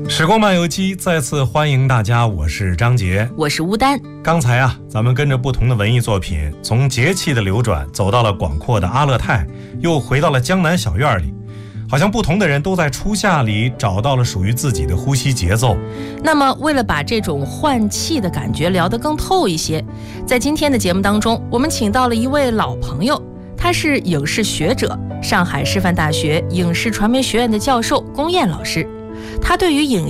时光漫游记再次欢迎大家，我是张杰， 我是吴丹。 刚才咱们跟着不同的文艺作品，从节气的流转走到了广阔的阿勒泰，又回到了江南小院里，好像不同的人都在初夏里找到了属于自己的呼吸节奏。 那么为了把这种换气的感觉聊得更透一些，在今天的节目当中，我们请到了一位老朋友，他是影视学者，上海师范大学影视传媒学院的教授龚燕老师。他对于影